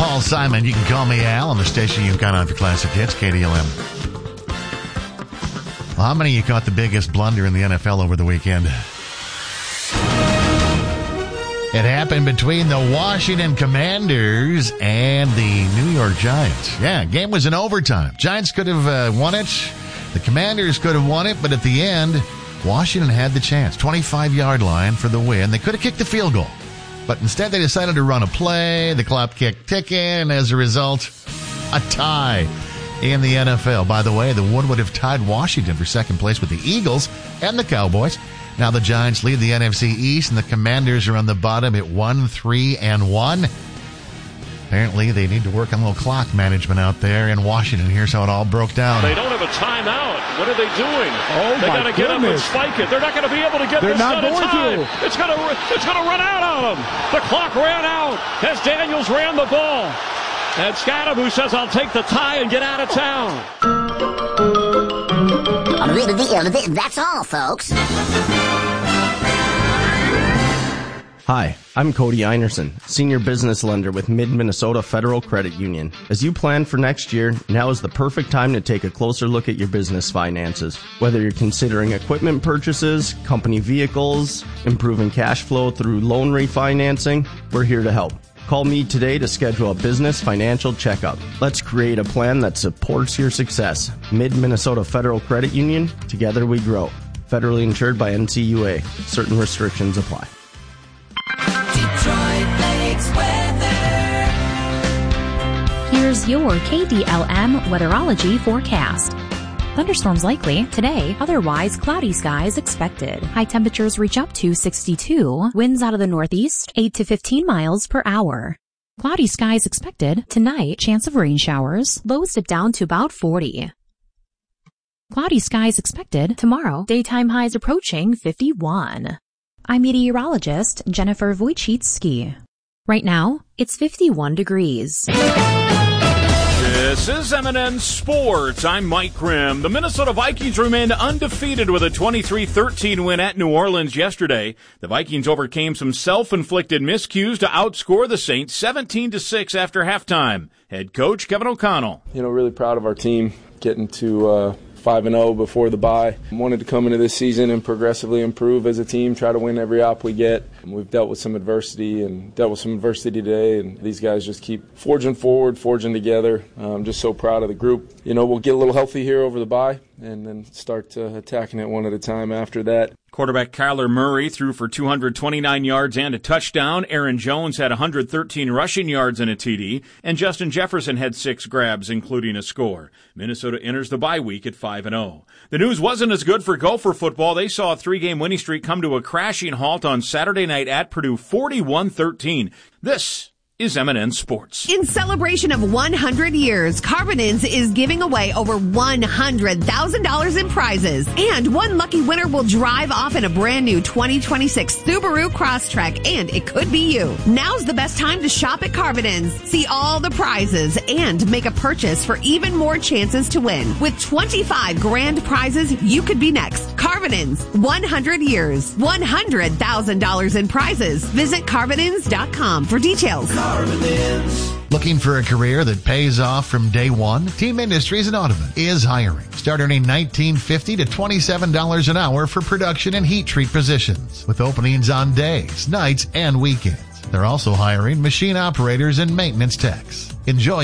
Paul Simon. You can call me Al on the station you can count on for classic hits, KDLM. Well, how many of you caught the biggest blunder in the NFL over the weekend? It happened between the Washington Commanders and the New York Giants. Yeah, game was in overtime. Giants could have won it. The Commanders could have won it, but at the end, Washington had the chance. 25-yard line for the win. They could have kicked the field goal, but instead they decided to run a play. The clock kicked ticking, and as a result, a tie in the NFL. By the way, the one would have tied Washington for second place with the Eagles and the Cowboys. Now the Giants lead the NFC East, and the Commanders are on the bottom at 1-3-1. Apparently, they need to work on a little clock management out there in Washington. Here's how it all broke down. They don't have a timeout. What are they doing? Oh, they got to get up and spike it. They're not going to be able to get this done in time. It's going to run out on them. The clock ran out as Daniels ran the ball. And Scadaboo says, "I'll take the tie and get out of town." That's all, folks. Hi, I'm Cody Einerson, Senior Business Lender with Mid-Minnesota Federal Credit Union. As you plan for next year, now is the perfect time to take a closer look at your business finances. Whether you're considering equipment purchases, company vehicles, improving cash flow through loan refinancing, we're here to help. Call me today to schedule a business financial checkup. Let's create a plan that supports your success. Mid-Minnesota Federal Credit Union, together we grow. Federally insured by NCUA. Certain restrictions apply. Detroit Lakes weather. Here's your KDLM weatherology forecast. Thunderstorms likely today, otherwise cloudy skies expected. High temperatures reach up to 62, winds out of the northeast 8 to 15 miles per hour. Cloudy skies expected tonight, chance of rain showers, lows dip down to about 40. Cloudy skies expected tomorrow, daytime highs approaching 51. I'm meteorologist Jennifer Wojcicki. Right now, it's 51 degrees. This is M&N Sports. I'm Mike Grimm. The Minnesota Vikings remained undefeated with a 23-13 win at New Orleans yesterday. The Vikings overcame some self-inflicted miscues to outscore the Saints 17-6 after halftime. Head coach Kevin O'Connell. Really proud of our team getting to 5-0 before the bye. Wanted to come into this season and progressively improve as a team, try to win every op we get. We've dealt with some adversity today, and these guys just keep forging forward, forging together. I'm just so proud of the group. We'll get a little healthy here over the bye and then start attacking it one at a time after that. Quarterback Kyler Murray threw for 229 yards and a touchdown. Aaron Jones had 113 rushing yards and a TD. And Justin Jefferson had 6 grabs, including a score. Minnesota enters the bye week at 5-0. The news wasn't as good for Gopher football. They saw a 3-game winning streak come to a crashing halt on Saturday night at Purdue, 41-13. This is M&N Sports. In celebration of 100 years, Carbonins is giving away over $100,000 in prizes. And one lucky winner will drive off in a brand new 2026 Subaru Crosstrek, and it could be you. Now's the best time to shop at Carbonins. See all the prizes and make a purchase for even more chances to win. With 25 grand prizes, you could be next. Carbonins, 100 years, $100,000 in prizes. Visit Carbonins.com for details. Looking for a career that pays off from day one? Team Industries in Audubon is hiring. Start earning $19.50 to $27 an hour for production and heat treat positions, with openings on days, nights, and weekends. They're also hiring machine operators and maintenance techs. Enjoy